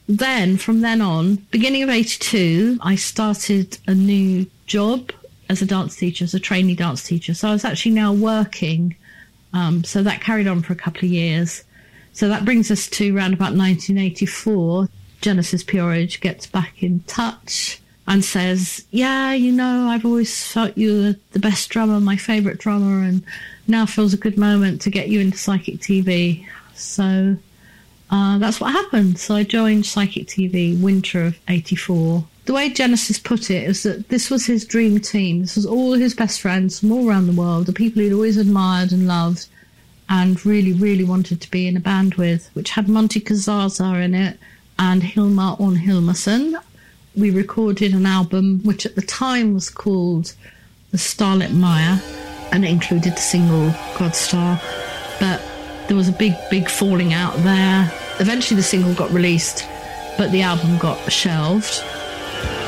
then, from then on, beginning of 82, I started a new job as a dance teacher, as a trainee dance teacher. So I was actually now working. So that carried on for a couple of years. So that brings us to around about 1984. Genesis Peerage gets back in touch and says, yeah, you know, I've always felt you were the best drummer, my favourite drummer, and now feels a good moment to get you into Psychic TV. So that's what happened. So I joined Psychic TV winter of 84. The way Genesis put it is that this was his dream team. This was all his best friends from all around the world, the people he'd always admired and loved and really, really wanted to be in a band with, which had Monty Kazaza in it and Hilmar on Hilmarsson. We recorded an album which at the time was called The Starlit Maya, and it included the single Godstar. But there was a big falling out there. Eventually the single got released, but the album got shelved.